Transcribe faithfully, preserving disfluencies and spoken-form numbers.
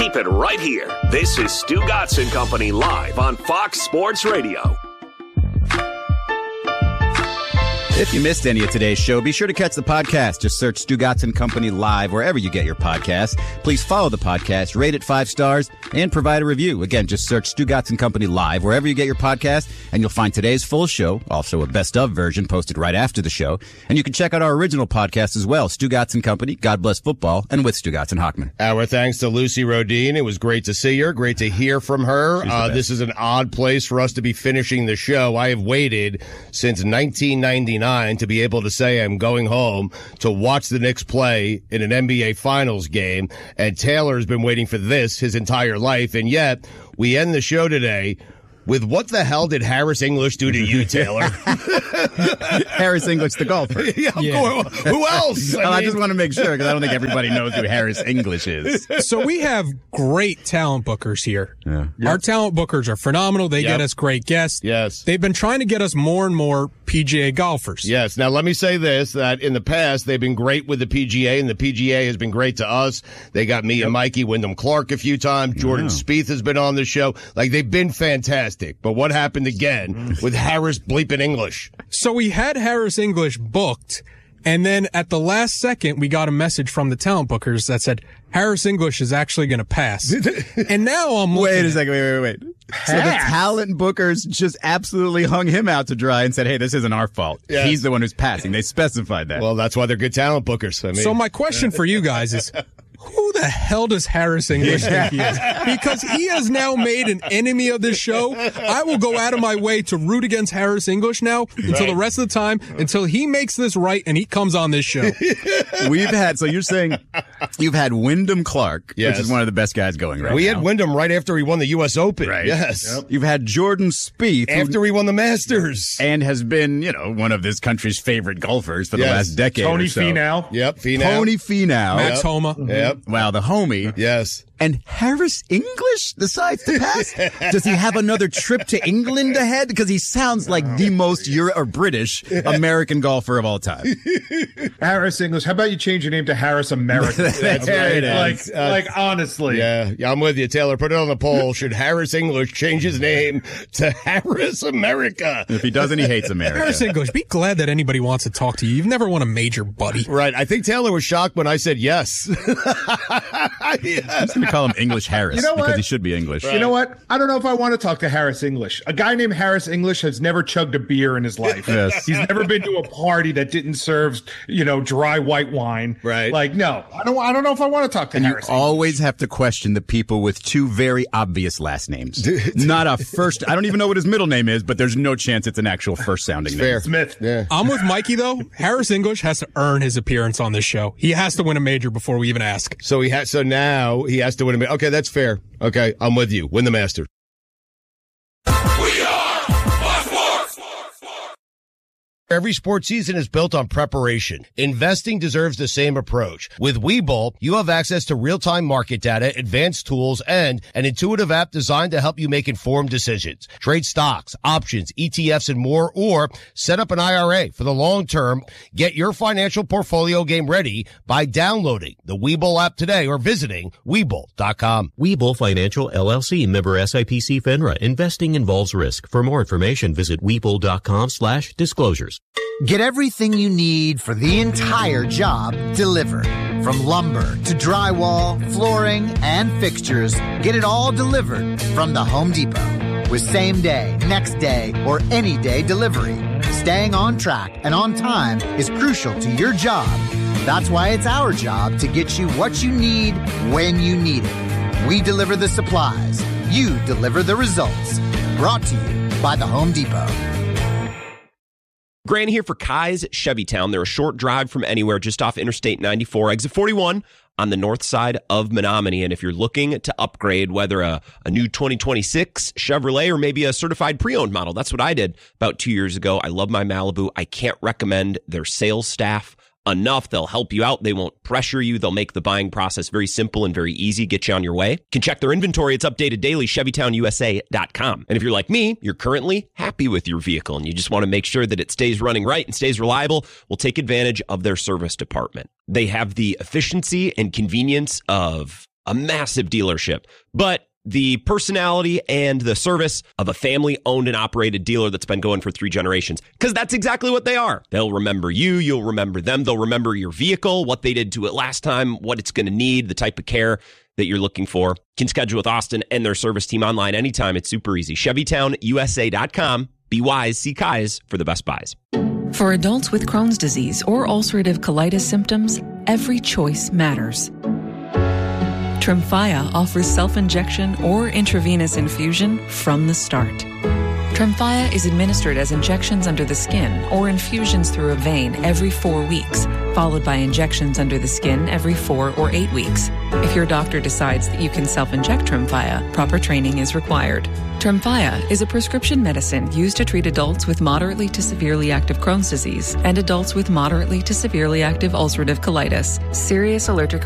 Keep it right here. This is Stu Gatz and Company live on Fox Sports Radio. If you missed any of today's show, be sure to catch the podcast. Just search Stu Gatz and Company live wherever you get your podcasts. Please follow the podcast, rate it five stars, and provide a review. Again, just search Stu Gatz and Company live wherever you get your podcast, and you'll find today's full show, also a best of version posted right after the show. And you can check out our original podcast as well, Stu Gatz and Company, God Bless Football, and with Stu Gatz and Hockman. Our thanks to Lucy Rodin. It was great to see her. Great to hear from her. Uh, this is an odd place for us to be finishing the show. I have waited since nineteen ninety-nine to be able to say I'm going home to watch the Knicks play in an N B A Finals game, and Taylor's been waiting for this his entire life, and yet we end the show today with what the hell did Harris English do to you, Taylor? Harris English, the golfer. yeah, yeah. Who else? I, well, mean, I just want to make sure, because I don't think everybody knows who Harris English is. So we have great talent bookers here. Yeah. Yep. Our talent bookers are phenomenal. They Yep. get us great guests. Yes. They've been trying to get us more and more P G A golfers. Yes. Now, let me say this, that in the past, they've been great with the P G A, and the P G A has been great to us. They got me yep. and Mikey Wyndham Clark a few times. Jordan yeah. Spieth has been on the show. Like, they've been fantastic. But what happened again with Harris bleeping English? So we had Harris English booked, and then at the last second, we got a message from the talent bookers that said, Harris English is actually going to pass. And now I'm looking Wait a second, wait, wait, wait. Pass. So the talent bookers just absolutely hung him out to dry and said, hey, this isn't our fault. Yeah. He's the one who's passing. They specified that. Well, that's why they're good talent bookers. I mean. So my question for you guys is, who the hell does Harris English think he is? Because he has now made an enemy of this show. I will go out of my way to root against Harris English now until right. the rest of the time, until he makes this right and he comes on this show. We've had, so you're saying you've had Wyndham Clark, yes. which is one of the best guys going right we now. We had Wyndham right after he won the U S Open. Right. Yes. Yep. You've had Jordan Spieth. After who, he won the Masters. And has been, you know, one of this country's favorite golfers for yes. the last decade Tony or so. Finau. Yep, Finau. Tony Finau. Max yep. Homa. Yep. Wow, the homie. Yes. And Harris English decides to pass? Does he have another trip to England ahead? Because he sounds like the most Euro- or British American golfer of all time. Harris English. How about you change your name to Harris America? That's there it like, is. uh, like, honestly. Yeah, yeah, I'm with you, Taylor. Put it on the poll. Should Harris English change his name to Harris America? If he doesn't, he hates America. Harris English, be glad that anybody wants to talk to you. You've never won a major, buddy. Right. I think Taylor was shocked when I said yes. yeah. I'm just going to call him English Harris you know because what? he should be English. Right. You know what? I don't know if I want to talk to Harris English. A guy named Harris English has never chugged a beer in his life. Yes. He's never been to a party that didn't serve, you know, dry white wine. Right. Like, no, I don't. I don't know if I want to talk to and Harris you English. Always have to question the people with two very obvious last names. Not a first. I don't even know what his middle name is, but there's no chance it's an actual first sounding name. Fair. Smith. Yeah. I'm with Mikey, though. Harris English has to earn his appearance on this show. He has to win a major before we even ask. So he has. So now he has to win a major. Okay, that's fair. Okay, I'm with you. Win the Masters. We are Fox Sports. Every sports season is built on preparation. Investing deserves the same approach. With Webull, you have access to real-time market data, advanced tools, and an intuitive app designed to help you make informed decisions. Trade stocks, options, E T Fs, and more, or set up an I R A for the long term. Get your financial portfolio game ready by downloading the Webull app today or visiting Webull dot com. Webull Financial, L L C, member S I P C FINRA. Investing involves risk. For more information, visit Webull dot com slash disclosures. Get everything you need for the entire job delivered. From lumber to drywall, flooring, and fixtures, get it all delivered from the Home Depot. With same day, next day, or any day delivery, staying on track and on time is crucial to your job. That's why it's our job to get you what you need when you need it. We deliver the supplies. You deliver the results. Brought to you by the Home Depot. Grant here for Kai's Chevytown. They're a short drive from anywhere, just off Interstate ninety-four, exit forty-one on the north side of Menominee. And if you're looking to upgrade, whether a, a new twenty twenty-six Chevrolet or maybe a certified pre-owned model, that's what I did about two years ago. I love my Malibu. I can't recommend their sales staff enough. They'll help you out. They won't pressure you. They'll make the buying process very simple and very easy, get you on your way. You can check their inventory. It's updated daily, Chevytown U S A dot com. And if you're like me, you're currently happy with your vehicle and you just want to make sure that it stays running right and stays reliable, well, take advantage of their service department. They have the efficiency and convenience of a massive dealership, but the personality and the service of a family-owned and operated dealer that's been going for three generations. Because that's exactly what they are. They'll remember you. You'll remember them. They'll remember your vehicle, what they did to it last time, what it's going to need, the type of care that you're looking for. You can schedule with Austin and their service team online anytime. It's super easy. Chevy Town U S A dot com. Be wise. See Kais for the best buys. For adults with Crohn's disease or ulcerative colitis symptoms, every choice matters. Tremfya offers self-injection or intravenous infusion from the start. Tremfya is administered as injections under the skin or infusions through a vein every four weeks, followed by injections under the skin every four or eight weeks. If your doctor decides that you can self-inject Tremfya, proper training is required. Tremfya is a prescription medicine used to treat adults with moderately to severely active Crohn's disease and adults with moderately to severely active ulcerative colitis. Serious allergic